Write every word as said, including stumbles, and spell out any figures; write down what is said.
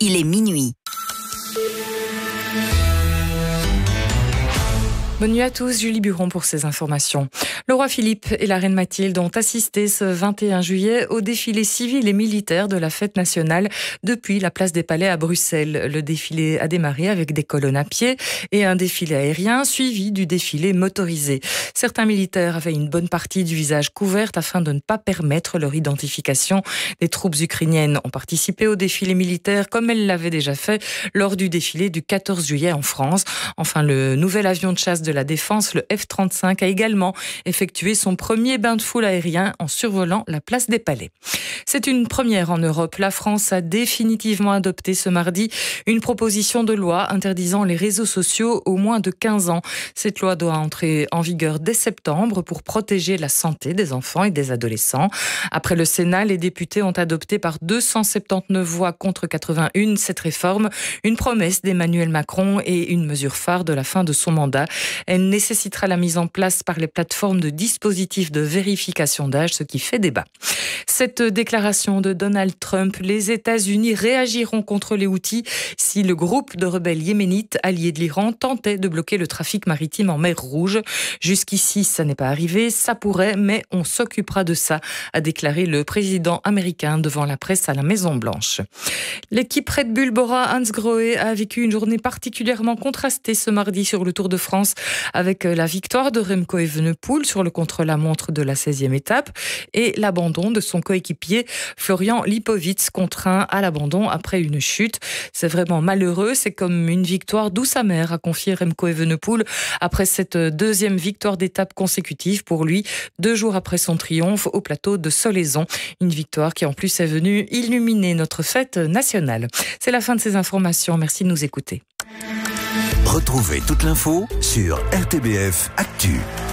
il est minuit. Bonne nuit à tous, Julie Buron pour ces informations. Le roi Philippe et la reine Mathilde ont assisté ce vingt et un juillet au défilé civil et militaire de la fête nationale depuis la place des Palais à Bruxelles. Le défilé a démarré avec des colonnes à pied et un défilé aérien suivi du défilé motorisé. Certains militaires avaient une bonne partie du visage couverte afin de ne pas permettre leur identification. Les troupes ukrainiennes ont participé au défilé militaire comme elles l'avaient déjà fait lors du défilé du quatorze juillet en France. Enfin, le nouvel avion de chasse de la Défense, le F trente-cinq, a également effectué son premier bain de foule aérien en survolant la place des Palais. C'est une première en Europe. La France a définitivement adopté ce mardi une proposition de loi interdisant les réseaux sociaux aux moins de quinze ans. Cette loi doit entrer en vigueur dès septembre pour protéger la santé des enfants et des adolescents. Après le Sénat, les députés ont adopté par deux cent soixante-dix-neuf voix contre quatre-vingt-un cette réforme, une promesse d'Emmanuel Macron et une mesure phare de la fin de son mandat. Elle nécessitera la mise en place par les plateformes de dispositifs de vérification d'âge, ce qui fait débat. Cette déclaration de Donald Trump, les États-Unis réagiront contre les Houthis si le groupe de rebelles yéménites alliés de l'Iran tentait de bloquer le trafic maritime en mer Rouge. Jusqu'ici, ça n'est pas arrivé, ça pourrait, mais on s'occupera de ça, a déclaré le président américain devant la presse à la Maison-Blanche. L'équipe Red Bull Bora-Hansgrohe a vécu une journée particulièrement contrastée ce mardi sur le Tour de France avec la victoire de Remco Evenepoel sur le contre-la-montre de la seizième étape et l'abandon de son coéquipier Florian Lipowitz, contraint à l'abandon après une chute. C'est vraiment malheureux, c'est comme une victoire douce amère, a confié Remco Evenepoel après cette deuxième victoire d'étape consécutive pour lui, deux jours après son triomphe au plateau de Solaizon. Une victoire qui en plus est venue illuminer notre fête nationale. C'est la fin de ces informations, merci de nous écouter. Retrouvez toute l'info sur R T B F Actu.